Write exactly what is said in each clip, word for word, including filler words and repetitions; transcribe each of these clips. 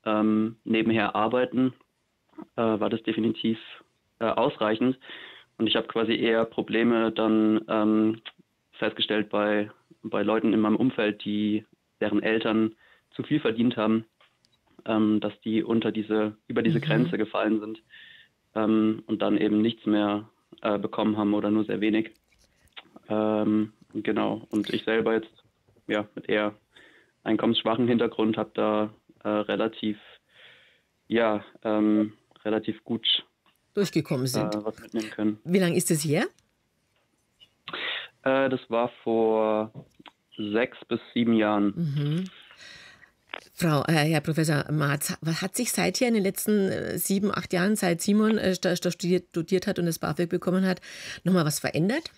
ähm, nebenher arbeiten, äh, war das definitiv äh, ausreichend. Und ich habe quasi eher Probleme dann ähm, festgestellt bei, bei Leuten in meinem Umfeld, die deren Eltern zu viel verdient haben, ähm, dass die unter diese, über diese Mhm. Grenze gefallen sind ähm, und dann eben nichts mehr äh, bekommen haben oder nur sehr wenig. Ähm, genau. Und ich selber jetzt ja mit eher einkommensschwachen Hintergrund habe da äh, relativ ja ähm, relativ gut Durchgekommen äh, sind. was mitnehmen können. Wie lange ist es her? Äh, das war vor sechs bis sieben Jahren. Mhm. Frau, äh, Herr Professor Marz, was hat sich seither in den letzten äh, sieben, acht Jahren, seit Simon äh, sta- sta- studiert, studiert hat und das BAföG bekommen hat, nochmal was verändert?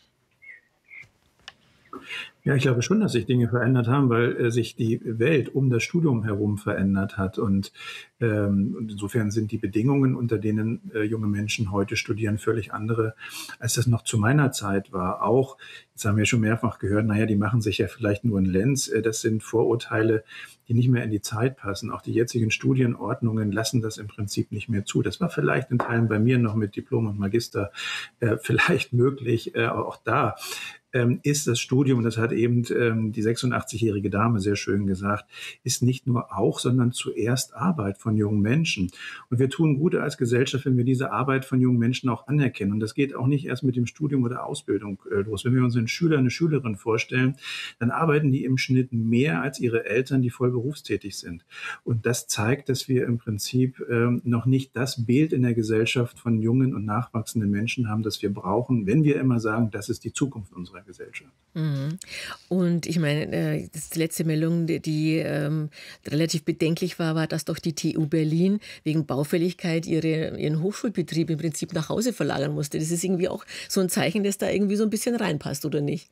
Ja, ich glaube schon, dass sich Dinge verändert haben, weil äh, sich die Welt um das Studium herum verändert hat. Und, ähm, und insofern sind die Bedingungen, unter denen äh, junge Menschen heute studieren, völlig andere, als das noch zu meiner Zeit war. Auch, jetzt haben wir schon mehrfach gehört, naja, die machen sich ja vielleicht nur einen Lenz. Äh, das sind Vorurteile, die nicht mehr in die Zeit passen. Auch die jetzigen Studienordnungen lassen das im Prinzip nicht mehr zu. Das war vielleicht in Teilen bei mir noch mit Diplom und Magister äh, vielleicht möglich, äh, aber auch da ähm, ist das Studium, das hat eben ähm, die sechsundachtzig-jährige Dame sehr schön gesagt, ist nicht nur auch, sondern zuerst Arbeit von jungen Menschen. Und wir tun gut als Gesellschaft, wenn wir diese Arbeit von jungen Menschen auch anerkennen. Und das geht auch nicht erst mit dem Studium oder Ausbildung äh, los. Wenn wir uns einen Schüler, eine Schülerin vorstellen, dann arbeiten die im Schnitt mehr als ihre Eltern, die voll berufstätig sind. Und das zeigt, dass wir im Prinzip ähm, noch nicht das Bild in der Gesellschaft von jungen und nachwachsenden Menschen haben, das wir brauchen, wenn wir immer sagen, das ist die Zukunft unserer Gesellschaft. Mhm. Und ich meine, äh, das ist die letzte Meldung, die, die ähm, relativ bedenklich war, war, dass doch die T U Berlin wegen Baufälligkeit ihre, ihren Hochschulbetrieb im Prinzip nach Hause verlagern musste. Das ist irgendwie auch so ein Zeichen, das da irgendwie so ein bisschen reinpasst, oder nicht?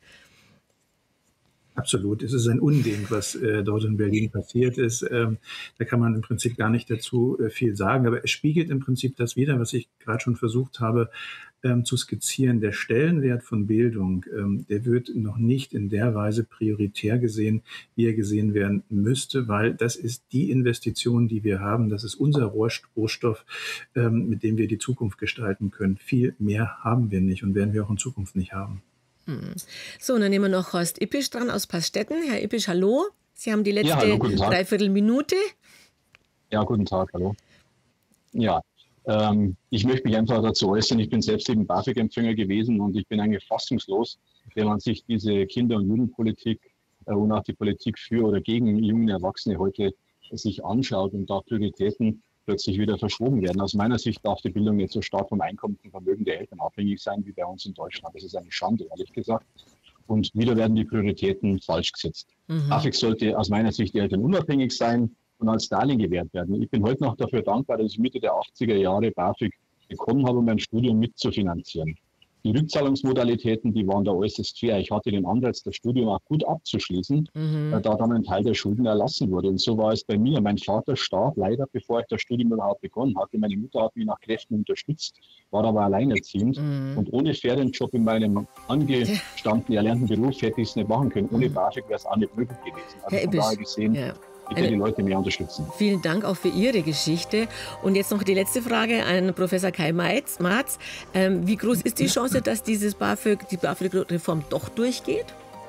Absolut. Es ist ein Unding, was äh, dort in Berlin passiert ist. Ähm, da kann man im Prinzip gar nicht dazu äh, viel sagen. Aber es spiegelt im Prinzip das wider, was ich gerade schon versucht habe ähm, zu skizzieren. Der Stellenwert von Bildung, ähm, der wird noch nicht in der Weise prioritär gesehen, wie er gesehen werden müsste, weil das ist die Investition, die wir haben. Das ist unser Rohstoff, ähm, mit dem wir die Zukunft gestalten können. Viel mehr haben wir nicht und werden wir auch in Zukunft nicht haben. Mhm. So, und dann nehmen wir noch Horst Ippisch dran aus Pastetten. Herr Ippisch, hallo. Sie haben die Ja, hallo, letzte guten Tag. Dreiviertelminute. Ja, guten Tag, hallo. Ja, ähm, ich möchte mich einfach dazu äußern. Ich bin selbst eben BAföG-Empfänger gewesen und ich bin eigentlich fassungslos, wenn man sich diese Kinder- und Jugendpolitik äh, und auch die Politik für oder gegen junge Erwachsene heute äh, sich anschaut und da Prioritäten plötzlich wieder verschoben werden. Aus meiner Sicht darf die Bildung nicht so stark vom Einkommen und Vermögen der Eltern abhängig sein wie bei uns in Deutschland. Das ist eine Schande, ehrlich gesagt. Und wieder werden die Prioritäten falsch gesetzt. Mhm. BAföG sollte aus meiner Sicht die Eltern unabhängig sein und als Darlehen gewährt werden. Ich bin heute noch dafür dankbar, dass ich Mitte der achtziger Jahre BAföG bekommen habe, um mein Studium mitzufinanzieren. Die Rückzahlungsmodalitäten, die waren da äußerst fair. Ich hatte den Ansatz, das Studium auch gut abzuschließen, Mhm. äh, da dann ein Teil der Schulden erlassen wurde. Und so war es bei mir. Mein Vater starb leider, bevor ich das Studium überhaupt begonnen hatte. Meine Mutter hat mich nach Kräften unterstützt, war aber alleinerziehend. Mhm. Und ohne Ferienjob in meinem angestammten, erlernten Beruf hätte ich es nicht machen können. Ohne Mhm. BAföG wäre es auch nicht möglich gewesen. Also Herr von daher Ippisch, gesehen, ja. bitte Eine- die Leute mehr unterstützen. Vielen Dank auch für Ihre Geschichte. Und jetzt noch die letzte Frage an Professor Kai Marz. Marz, ähm, wie groß ist die Chance, dass dieses BAföG, die BAföG-Reform doch durchgeht?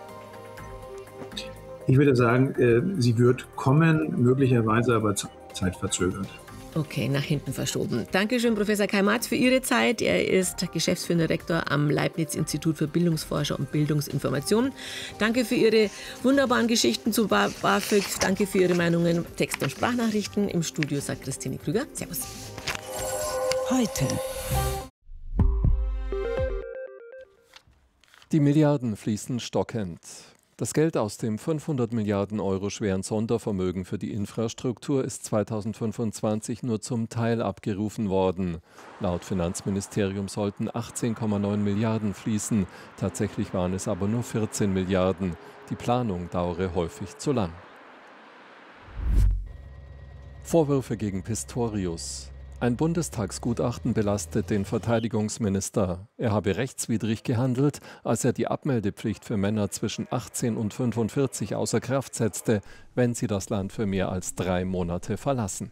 Ich würde sagen, äh, sie wird kommen, möglicherweise aber zeitverzögert. Okay, nach hinten verschoben. Dankeschön, Professor Kai Marz, für Ihre Zeit. Er ist geschäftsführender Rektor am Leibniz-Institut für Bildungsforscher und Bildungsinformation. Danke für Ihre wunderbaren Geschichten zu BAföG. Danke für Ihre Meinungen, Text- und Sprachnachrichten. Im Studio sagt Christine Krüger. Servus. Heute. Die Milliarden fließen stockend. Das Geld aus dem fünfhundert Milliarden Euro schweren Sondervermögen für die Infrastruktur ist zweitausendfünfundzwanzig nur zum Teil abgerufen worden. Laut Finanzministerium sollten achtzehn Komma neun Milliarden fließen. Tatsächlich waren es aber nur vierzehn Milliarden. Die Planung dauere häufig zu lang. Vorwürfe gegen Pistorius. Ein Bundestagsgutachten belastet den Verteidigungsminister. Er habe rechtswidrig gehandelt, als er die Abmeldepflicht für Männer zwischen achtzehn und fünfundvierzig außer Kraft setzte, wenn sie das Land für mehr als drei Monate verlassen.